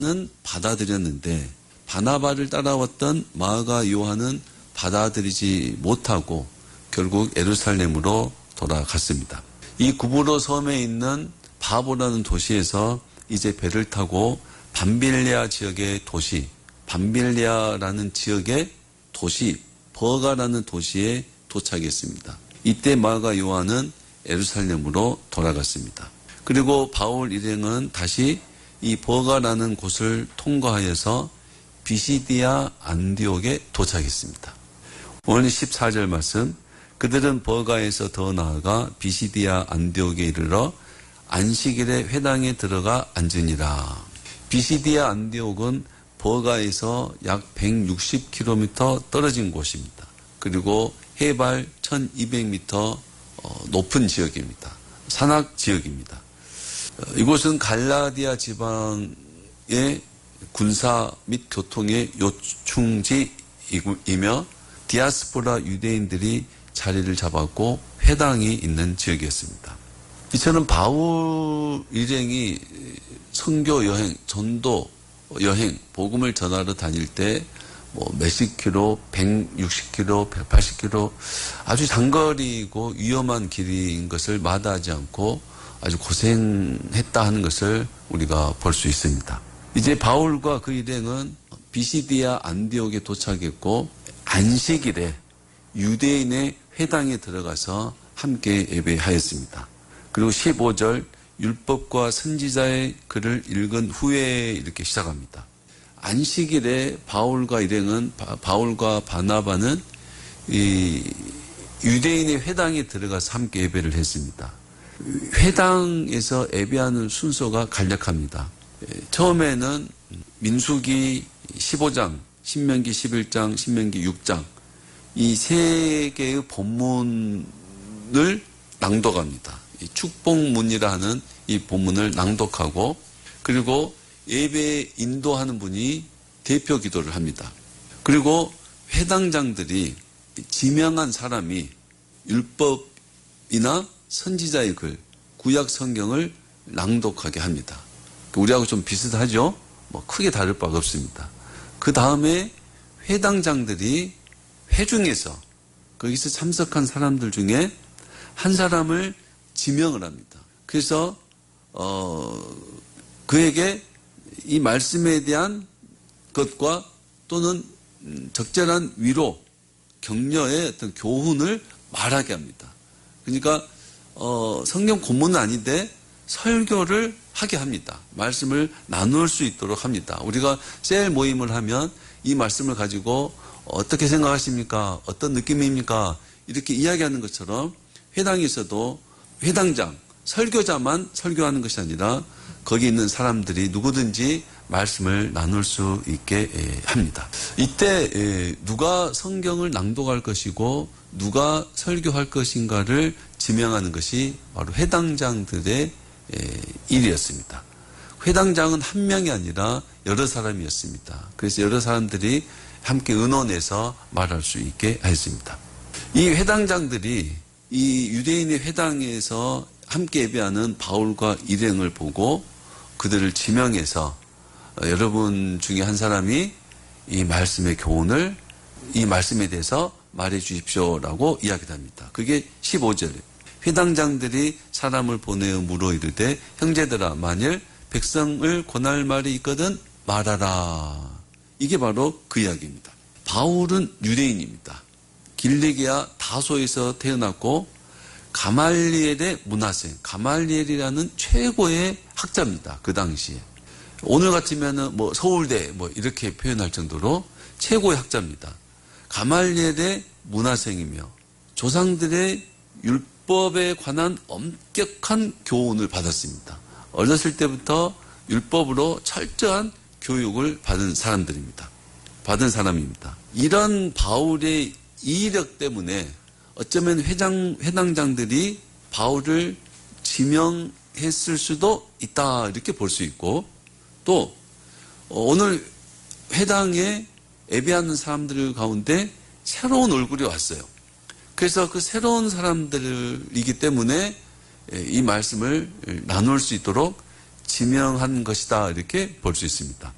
받아들였는데 바나바를 따라왔던 마가 요한은 받아들이지 못하고 결국 예루살렘으로 돌아갔습니다. 이 구브로 섬에 있는 바보라는 도시에서 이제 배를 타고 밤빌리아 지역의 도시, 밤빌리아라는 지역의 도시, 버가라는 도시에 도착했습니다. 이때 마가 요한은 예루살렘으로 돌아갔습니다. 그리고 바울 일행은 다시 이 버가라는 곳을 통과하여서 비시디아 안디옥에 도착했습니다. 오늘 14절 말씀, 그들은 버가에서 더 나아가 비시디아 안디옥에 이르러 안식일에 회당에 들어가 앉으니라. 비시디아 안디옥은 버가에서 약 160km 떨어진 곳입니다. 그리고 해발 1200m 높은 지역입니다. 산악 지역입니다. 이곳은 갈라디아 지방의 군사 및 교통의 요충지이며 디아스포라 유대인들이 자리를 잡았고 회당이 있는 지역이었습니다. 이처럼 바울 일행이 선교 여행, 전도 여행, 복음을 전하러 다닐 때 몇십 킬로, 160킬로, 180킬로 아주 장거리이고 위험한 길인 것을 마다하지 않고 아주 고생했다 하는 것을 우리가 볼 수 있습니다. 이제 바울과 그 일행은 비시디아 안디옥에 도착했고 안식일에 유대인의 회당에 들어가서 함께 예배하였습니다. 그리고 15절 율법과 선지자의 글을 읽은 후에 이렇게 시작합니다. 안식일에 바울과 일행은 바울과 바나바는 이 유대인의 회당에 들어가서 함께 예배를 했습니다. 회당에서 예배하는 순서가 간략합니다. 처음에는 민수기 15장, 신명기 11장, 신명기 6장 이 세 개의 본문을 낭독합니다. 축복문이라 하는 이 본문을 낭독하고 그리고 예배에 인도하는 분이 대표 기도를 합니다. 그리고 회당장들이 지명한 사람이 율법이나 선지자의 글, 구약 성경을 낭독하게 합니다. 우리하고 좀 비슷하죠? 크게 다를 바가 없습니다. 그 다음에 회당장들이 회중에서 거기서 참석한 사람들 중에 한 사람을 지명을 합니다. 그래서 그에게 이 말씀에 대한 것과 또는 적절한 위로, 격려의 어떤 교훈을 말하게 합니다. 그러니까 성경 본문은 아닌데 설교를 하게 합니다. 말씀을 나눌 수 있도록 합니다. 우리가 셀 모임을 하면 이 말씀을 가지고 어떻게 생각하십니까? 어떤 느낌입니까? 이렇게 이야기하는 것처럼 회당에서도 회당장, 설교자만 설교하는 것이 아니라 거기 있는 사람들이 누구든지 말씀을 나눌 수 있게 합니다. 이때 누가 성경을 낭독할 것이고 누가 설교할 것인가를 지명하는 것이 바로 회당장들의 일이었습니다. 회당장은 한 명이 아니라 여러 사람이었습니다. 그래서 여러 사람들이 함께 의논해서 말할 수 있게 했습니다. 이 회당장들이 이 유대인의 회당에서 함께 예배하는 바울과 일행을 보고 그들을 지명해서 여러분 중에 한 사람이 이 말씀의 교훈을 이 말씀에 대해서 말해 주십시오라고 이야기합니다. 그게 15절. 회당장들이 사람을 보내어 물어 이르되 형제들아 만일 백성을 권할 말이 있거든 말하라. 이게 바로 그 이야기입니다. 바울은 유대인입니다. 길리기아 다소에서 태어났고 가말리엘의 문화생, 가말리엘이라는 최고의 학자입니다. 그 당시에. 오늘 같으면은 서울대 이렇게 표현할 정도로 최고의 학자입니다. 가말리엘의 문화생이며 조상들의 율법에 관한 엄격한 교훈을 받았습니다. 어렸을 때부터 율법으로 철저한 교육을 받은 사람입니다. 이런 바울의 이력 때문에 어쩌면 회당장들이 바울을 지명했을 수도 있다 이렇게 볼 수 있고 또 오늘 회당에 예배하는 사람들 가운데 새로운 얼굴이 왔어요. 그래서 그 새로운 사람들이기 때문에 이 말씀을 나눌 수 있도록 지명한 것이다 이렇게 볼 수 있습니다.